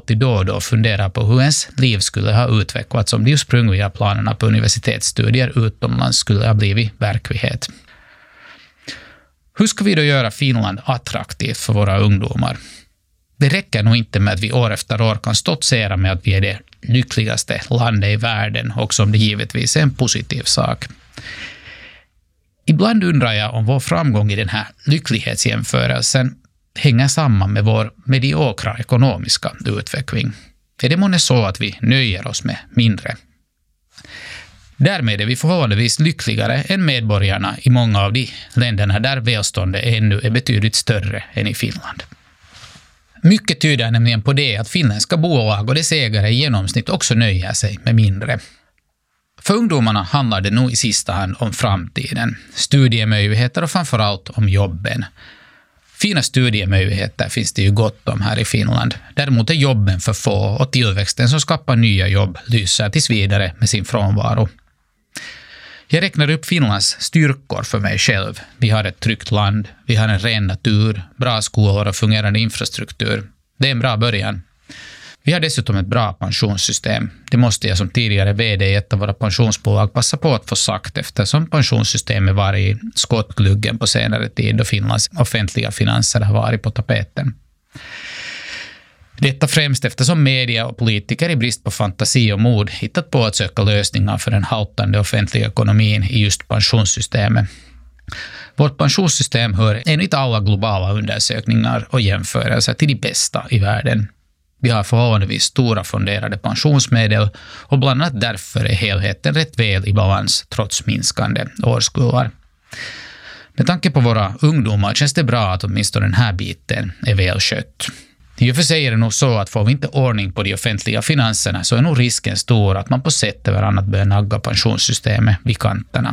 alltid då och då funderar på hur ens liv skulle ha utvecklats om de ursprungliga planerna på universitetsstudier utomlands skulle ha blivit verklighet. Hur ska vi då göra Finland attraktivt för våra ungdomar? Det räcker nog inte med att vi år efter år kan stoltsera med att vi är det lyckligaste landet i världen, också om det givetvis är en positiv sak. Ibland undrar jag om vår framgång i den här lycklighetsjämförelsen hänger samman med vår mediokra ekonomiska utveckling. Är det månne så att vi nöjer oss med mindre? Därmed är vi förhållandevis lyckligare än medborgarna i många av de länderna där välståndet ännu är betydligt större än i Finland. Mycket tyder nämligen på det att finländska bolag och dess ägare i genomsnitt också nöjer sig med mindre. För ungdomarna handlar det nog i sista hand om framtiden, studiemöjligheter och framförallt om jobben. Fina studiemöjligheter finns det ju gott om här i Finland. Däremot är jobben för få och tillväxten som skapar nya jobb lyser tills vidare med sin frånvaro. Jag räknar upp Finlands styrkor för mig själv. Vi har ett tryggt land, vi har en ren natur, bra skolor och fungerande infrastruktur. Det är en bra början. Vi har dessutom ett bra pensionssystem. Det måste jag som tidigare vd i ett av våra pensionsbolag passa på att få sagt eftersom pensionssystemet varit i skottgluggen på senare tid då Finlands offentliga finanser har varit på tapeten. Detta främst eftersom media och politiker i brist på fantasi och mod hittat på att söka lösningar för den haltande offentliga ekonomin i just pensionssystemet. Vårt pensionssystem hör enligt alla globala undersökningar och jämförelser till de bästa i världen. Vi har förhållandevis stora fonderade pensionsmedel och bland annat därför är helheten rätt väl i balans trots minskande årskullar. Med tanke på våra ungdomar känns det bra att åtminstone den här biten är välskött. I och för sig är det nog så att får vi inte ordning på de offentliga finanserna så är nog risken stor att man på sätt över annat börjar nagga pensionssystemet vid kanterna.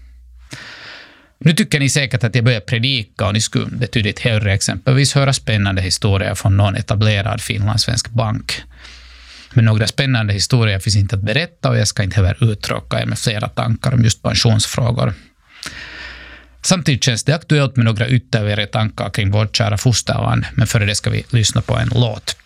Nu tycker ni säkert att jag börjar predika och ni skulle betydligt hellre exempelvis höra spännande historier från någon etablerad finlandssvensk bank. Men några spännande historier finns inte att berätta och jag ska inte heller uttråka er med flera tankar om just pensionsfrågor. Samtidigt känns det aktuellt med några ytterligare tankar kring vårt kära fosterland, men före det ska vi lyssna på en låt.